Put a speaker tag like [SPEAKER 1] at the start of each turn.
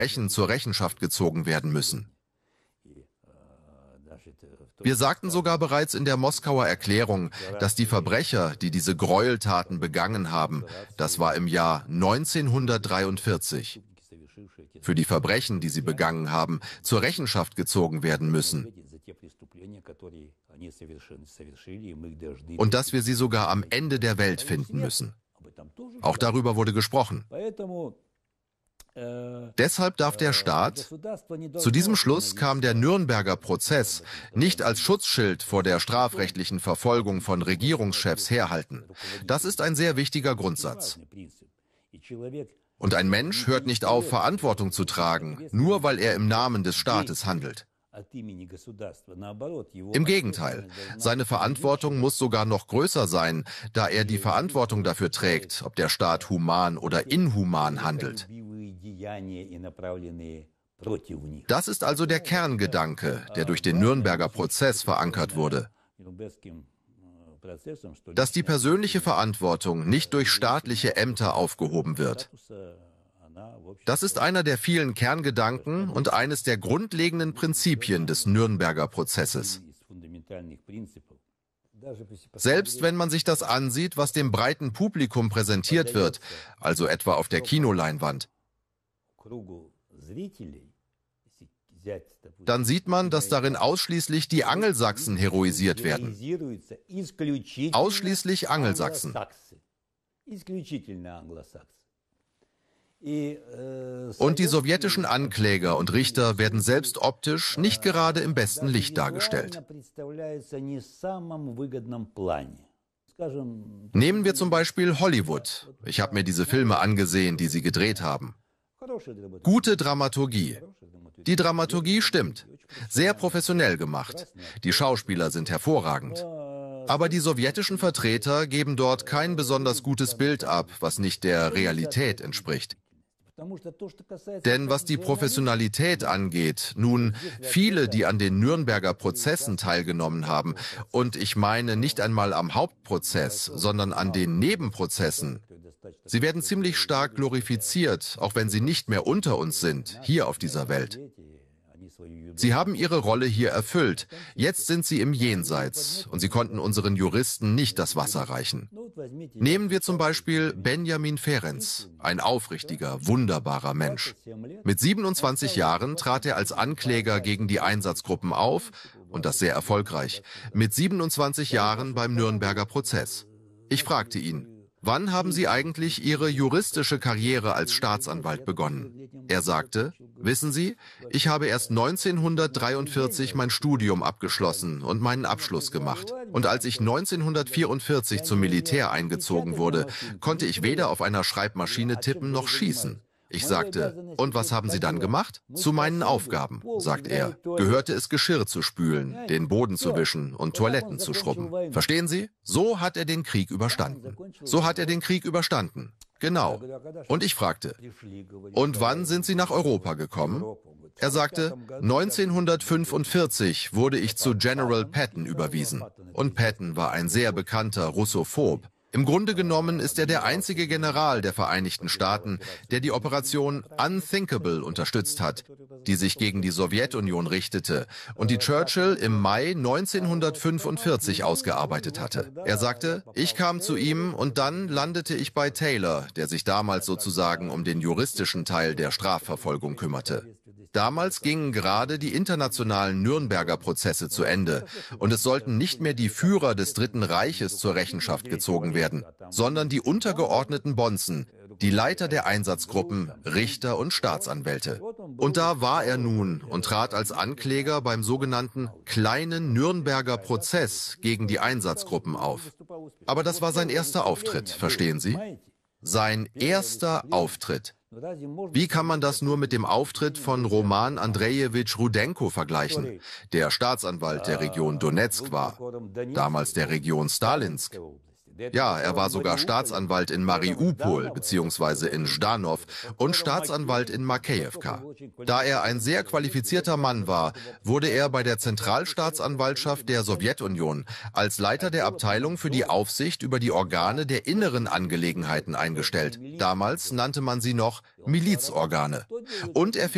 [SPEAKER 1] Verbrechen zur Rechenschaft gezogen werden müssen. Wir sagten sogar bereits in der Moskauer Erklärung, dass die Verbrecher, die diese Gräueltaten begangen haben, das war im Jahr 1943, für die Verbrechen, die sie begangen haben, zur Rechenschaft gezogen werden müssen. Und dass wir sie sogar am Ende der Welt finden müssen. Auch darüber wurde gesprochen. Deshalb darf der Staat, zu diesem Schluss kam der Nürnberger Prozess, nicht als Schutzschild vor der strafrechtlichen Verfolgung von Regierungschefs herhalten. Das ist ein sehr wichtiger Grundsatz. Und ein Mensch hört nicht auf, Verantwortung zu tragen, nur weil er im Namen des Staates handelt. Im Gegenteil, seine Verantwortung muss sogar noch größer sein, da er die Verantwortung dafür trägt, ob der Staat human oder inhuman handelt. Das ist also der Kerngedanke, der durch den Nürnberger Prozess verankert wurde. Dass die persönliche Verantwortung nicht durch staatliche Ämter aufgehoben wird. Das ist einer der vielen Kerngedanken und eines der grundlegenden Prinzipien des Nürnberger Prozesses. Selbst wenn man sich das ansieht, was dem breiten Publikum präsentiert wird, also etwa auf der Kinoleinwand, dann sieht man, dass darin ausschließlich die Angelsachsen heroisiert werden. Ausschließlich Angelsachsen. Und die sowjetischen Ankläger und Richter werden selbst optisch nicht gerade im besten Licht dargestellt. Nehmen wir zum Beispiel Hollywood. Ich habe mir diese Filme angesehen, die sie gedreht haben. Gute Dramaturgie. Die Dramaturgie stimmt. Sehr professionell gemacht. Die Schauspieler sind hervorragend. Aber die sowjetischen Vertreter geben dort kein besonders gutes Bild ab, was nicht der Realität entspricht. Denn was die Professionalität angeht, nun, viele, die an den Nürnberger Prozessen teilgenommen haben, und ich meine nicht einmal am Hauptprozess, sondern an den Nebenprozessen, sie werden ziemlich stark glorifiziert, auch wenn sie nicht mehr unter uns sind, hier auf dieser Welt. Sie haben ihre Rolle hier erfüllt. Jetzt sind sie im Jenseits und sie konnten unseren Juristen nicht das Wasser reichen. Nehmen wir zum Beispiel Benjamin Ferenc, ein aufrichtiger, wunderbarer Mensch. Mit 27 Jahren trat er als Ankläger gegen die Einsatzgruppen auf, und das sehr erfolgreich, mit 27 Jahren beim Nürnberger Prozess. Ich fragte ihn: Wann haben Sie eigentlich Ihre juristische Karriere als Staatsanwalt begonnen? Er sagte: Wissen Sie, ich habe erst 1943 mein Studium abgeschlossen und meinen Abschluss gemacht. Und als ich 1944 zum Militär eingezogen wurde, konnte ich weder auf einer Schreibmaschine tippen noch schießen. Ich sagte: Und was haben Sie dann gemacht? Zu meinen Aufgaben, sagt er, gehörte es, Geschirr zu spülen, den Boden zu wischen und Toiletten zu schrubben. Verstehen Sie? So hat er den Krieg überstanden. So hat er den Krieg überstanden. Genau. Und ich fragte: Und wann sind Sie nach Europa gekommen? Er sagte: 1945 wurde ich zu General Patton überwiesen. Und Patton war ein sehr bekannter Russophob. Im Grunde genommen ist er der einzige General der Vereinigten Staaten, der die Operation Unthinkable unterstützt hat, die sich gegen die Sowjetunion richtete und die Churchill im Mai 1945 ausgearbeitet hatte. Er sagte: Ich kam zu ihm und dann landete ich bei Taylor, der sich damals sozusagen um den juristischen Teil der Strafverfolgung kümmerte. Damals gingen gerade die internationalen Nürnberger Prozesse zu Ende und es sollten nicht mehr die Führer des Dritten Reiches zur Rechenschaft gezogen werden, sondern die untergeordneten Bonzen, die Leiter der Einsatzgruppen, Richter und Staatsanwälte. Und da war er nun und trat als Ankläger beim sogenannten kleinen Nürnberger Prozess gegen die Einsatzgruppen auf. Aber das war sein erster Auftritt, verstehen Sie? Sein erster Auftritt. Wie kann man das nur mit dem Auftritt von Roman Andrejewitsch Rudenko vergleichen, der Staatsanwalt der Region Donezk war, damals der Region Stalinsk? Ja, er war sogar Staatsanwalt in Mariupol bzw. in Ždanov und Staatsanwalt in Makejewka. Da er ein sehr qualifizierter Mann war, wurde er bei der Zentralstaatsanwaltschaft der Sowjetunion als Leiter der Abteilung für die Aufsicht über die Organe der inneren Angelegenheiten eingestellt. Damals nannte man sie noch Milizorgane. Und er